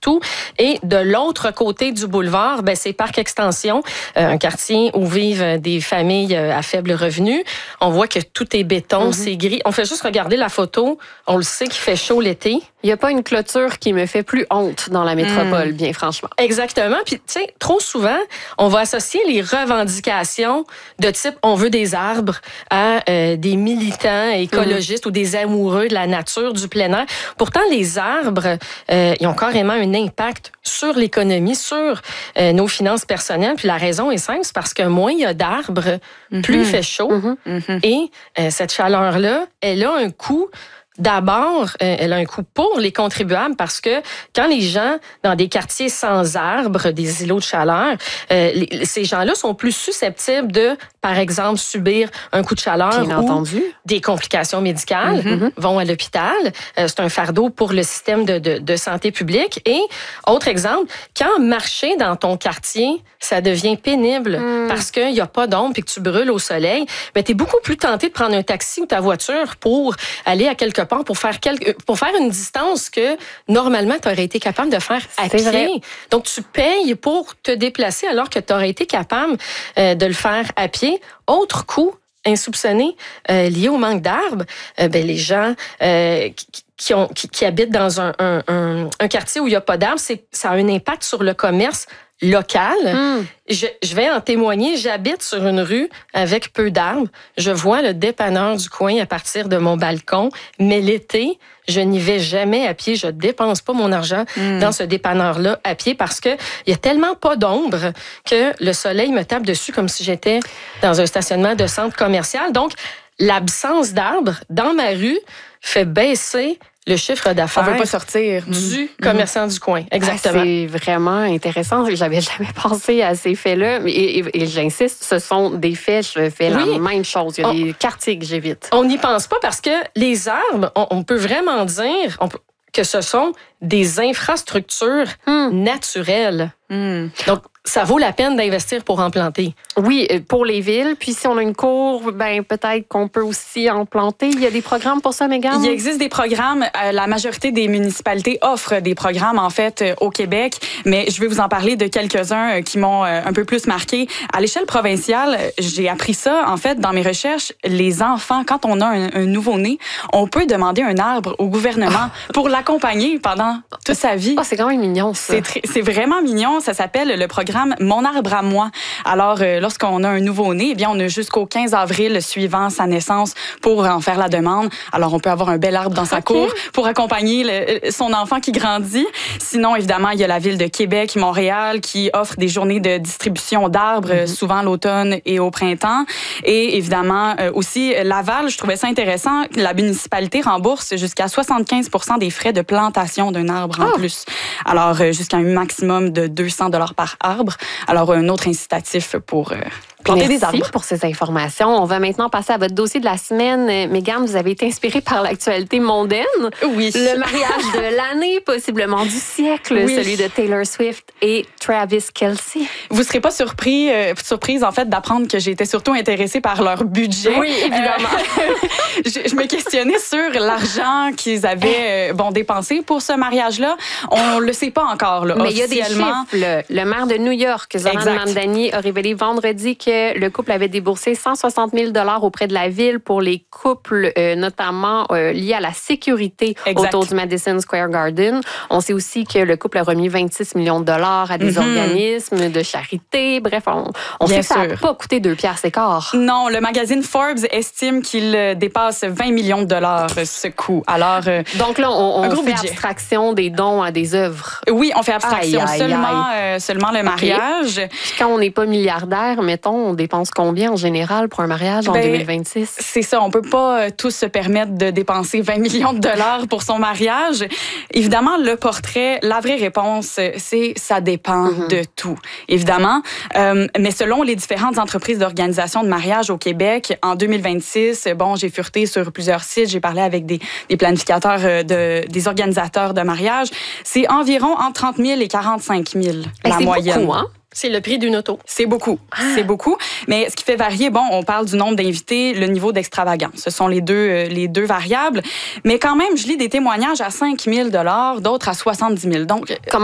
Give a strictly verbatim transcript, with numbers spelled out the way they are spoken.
partout. Et de l'autre côté du boulevard, ben, c'est Parc Extension, euh, un quartier où vivent des familles à faible revenu. On voit que tout est béton, mm-hmm. c'est gris. On fait juste regarder la photo. On le sait qu'il fait chaud l'été. Il n'y a pas une clôture qui me fait plus honte dans la métropole, mm. bien franchement. Exactement. Puis, tu sais, trop souvent, on va associer les revendications de type « on veut des arbres » à euh, des militants écologistes mm. ou des amoureux de la nature, du plein air. Pourtant, les arbres, euh, ils ont carrément un impact sur l'économie, sur euh, nos finances personnelles. Puis la raison est simple, c'est parce que moins il y a d'arbres, mm-hmm. plus il fait chaud. Mm-hmm. Et euh, cette chaleur-là, elle a un coût. D'abord, euh, elle a un coût pour les contribuables parce que quand les gens dans des quartiers sans arbres, des îlots de chaleur, euh, les, ces gens-là sont plus susceptibles de, par exemple, subir un coup de chaleur Bien ou entendu. des complications médicales, mm-hmm. vont à l'hôpital. Euh, c'est un fardeau pour le système de, de, de santé publique. Et autre exemple, quand marcher dans ton quartier, ça devient pénible mm. parce qu'il n'y a pas d'ombre et que tu brûles au soleil, ben, tu es beaucoup plus tenté de prendre un taxi ou ta voiture pour aller à quelque part pour faire, quelque, pour faire une distance que normalement tu aurais été capable de faire à pied. Vrai. Donc tu payes pour te déplacer alors que tu aurais été capable euh, de le faire à pied. Autre coût insoupçonné euh, lié au manque d'arbres, euh, ben, les gens euh, qui, qui, ont, qui, qui habitent dans un, un, un, un quartier où il n'y a pas d'arbres, c'est, ça a un impact sur le commerce local. Mm. Je, je vais en témoigner. J'habite sur une rue avec peu d'arbres. Je vois le dépanneur du coin à partir de mon balcon. Mais l'été, je n'y vais jamais à pied. Je dépense pas mon argent mm. dans ce dépanneur-là à pied parce que il y a tellement pas d'ombre que le soleil me tape dessus comme si j'étais dans un stationnement de centre commercial. Donc, l'absence d'arbres dans ma rue fait baisser le chiffre d'affaires. On veut pas sortir. Du commerçant mmh. du coin. Exactement. Ah, c'est vraiment intéressant. J'avais jamais pensé à ces faits-là. Et, et, et j'insiste, ce sont des faits. Je fais oui. la même chose. Il y a on, des quartiers que j'évite. On n'y pense pas parce que les arbres, on, on peut vraiment dire on peut, que ce sont des infrastructures mmh. naturelles. Mmh. Donc, ça vaut la peine d'investir pour en planter. Oui, pour les villes. Puis si on a une cour, ben peut-être qu'on peut aussi en planter. Il y a des programmes pour ça, Mégane? Il existe des programmes. La majorité des municipalités offrent des programmes, en fait, au Québec. Mais je vais vous en parler de quelques-uns qui m'ont un peu plus marqué. À l'échelle provinciale, j'ai appris ça, en fait, dans mes recherches. Les enfants, quand on a un, un nouveau-né, on peut demander un arbre au gouvernement oh. pour l'accompagner pendant toute sa vie. Oh, c'est quand même mignon, ça. C'est, très, c'est vraiment mignon. Ça s'appelle le programme Mon arbre à moi. Alors, euh, lorsqu'on a un nouveau-né, eh bien, on a jusqu'au quinze avril suivant sa naissance pour en faire la demande. Alors, on peut avoir un bel arbre dans sa okay. cour pour accompagner le, son enfant qui grandit. Sinon, évidemment, il y a la ville de Québec, Montréal, qui offre des journées de distribution d'arbres, mm-hmm. souvent l'automne et au printemps. Et évidemment, euh, aussi, Laval, je trouvais ça intéressant, la municipalité rembourse jusqu'à soixante-quinze pour cent des frais de plantation d'un arbre en oh. plus. Alors, euh, jusqu'à un maximum de deux cents dollars par arbre. Alors, un autre incitatif pour euh, planter Merci des arbres. pour ces informations. On va maintenant passer à votre dossier de la semaine. Mégane, vous avez été inspirée par l'actualité mondaine. Oui. Le mariage de l'année, possiblement du siècle, oui. celui de Taylor Swift et Travis Kelce. Vous ne serez pas surpris, euh, surprise, en fait, d'apprendre que j'étais surtout intéressée par leur budget. Oui, évidemment. Euh, je, je me questionnais sur l'argent qu'ils avaient euh, bon, dépensé pour ce mariage-là. On ne le sait pas encore, là, mais il y a des chiffres. Le, le maire de New York, Zoran Mamdani, a révélé vendredi que le couple avait déboursé cent soixante mille dollars auprès de la ville pour les couples, euh, notamment euh, liés à la sécurité exact. Autour du Madison Square Garden. On sait aussi que le couple a remis vingt-six millions de dollars à des mm-hmm. organismes de charité. Bref, on, on sait que ça n'a pas coûté deux piastres et quart. Non, le magazine Forbes estime qu'il dépasse vingt millions de dollars, ce coût. Alors, euh, donc là, on, on fait budget. abstraction des dons à des œuvres. Oui, on fait abstraction aïe, aïe, aïe. Seulement, euh, seulement le mariage. Okay. Puis quand on n'est pas milliardaire, mettons, on dépense combien en général pour un mariage en ben, deux mille vingt-six? C'est ça, on peut pas tous se permettre de dépenser vingt millions de dollars pour son mariage. Évidemment, le portrait, la vraie réponse, c'est ça dépend mm-hmm. de tout, évidemment. Euh, mais selon les différentes entreprises d'organisation de mariage au Québec, en deux mille vingt-six, bon, j'ai fureté sur plusieurs sites, j'ai parlé avec des, des planificateurs, de, des organisateurs de mariage. C'est environ entre trente mille et quarante-cinq mille la c'est moyenne. Beaucoup, hein? C'est le prix d'une auto. C'est beaucoup. Ah. C'est beaucoup. Mais ce qui fait varier, bon, on parle du nombre d'invités, le niveau d'extravagance. Ce sont les deux, euh, les deux variables. Mais quand même, je lis des témoignages à cinq mille dollars, d'autres à soixante-dix mille. Donc, Comment